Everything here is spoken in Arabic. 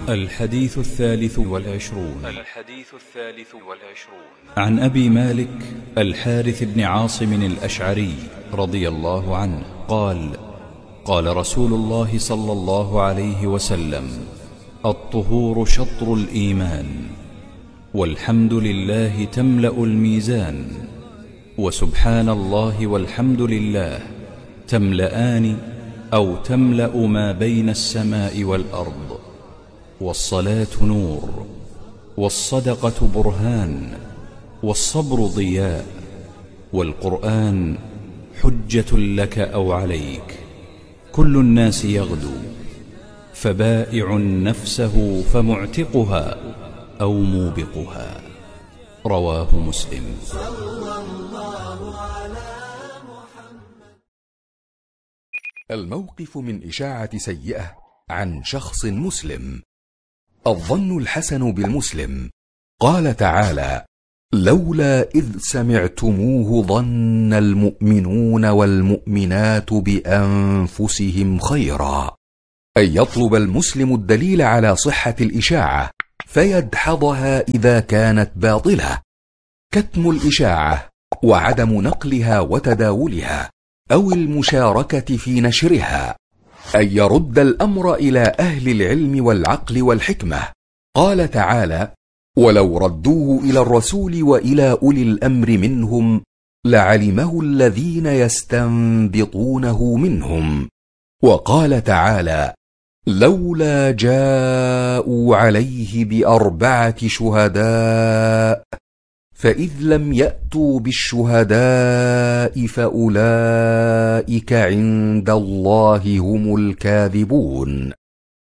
الحديث الثالث والعشرون عن أبي مالك الحارث بن عاصم الأشعري رضي الله عنه قال: قال رسول الله صلى الله عليه وسلم: الطهور شطر الإيمان، والحمد لله تملأ الميزان، وسبحان الله والحمد لله تملأان أو تملأ ما بين السماء والأرض. والصلاة نور، والصدقة برهان، والصبر ضياء، والقرآن حجة لك أو عليك. كل الناس يغدو، فبائع نفسه فمعتقها أو موبقها. رواه مسلم. الموقف من إشاعة سيئة عن شخص مسلم. الظن الحسن بالمسلم. قال تعالى: لولا إذ سمعتموه ظن المؤمنون والمؤمنات بأنفسهم خيرا. أن يطلب المسلم الدليل على صحة الإشاعة فيدحضها إذا كانت باطلة، كتم الإشاعة وعدم نقلها وتداولها أو المشاركة في نشرها. أن يرد الأمر إلى أهل العلم والعقل والحكمة. قال تعالى: ولو ردوه إلى الرسول وإلى أولي الأمر منهم لعلمه الذين يستنبطونه منهم. وقال تعالى: لولا جاءوا عليه بأربعة شهداء فإذ لم يأتوا بالشهداء فأولئك عند الله هم الكاذبون.